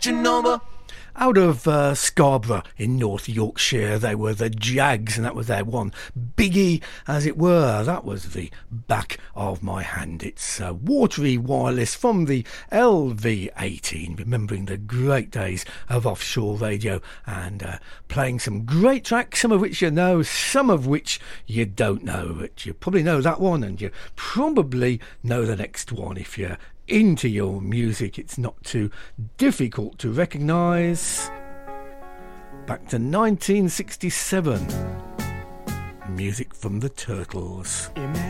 watching over. Out of Scarborough in North Yorkshire, they were the Jags, and that was their one biggie, as it were. That was the Back of My Hand. It's watery wireless from the LV18, remembering the great days of offshore radio and playing some great tracks, some of which you know, some of which you don't know. But you probably know that one, and you probably know the next one if you're into your music. It's not too difficult to recognise. Back to 1967. Music from the Turtles.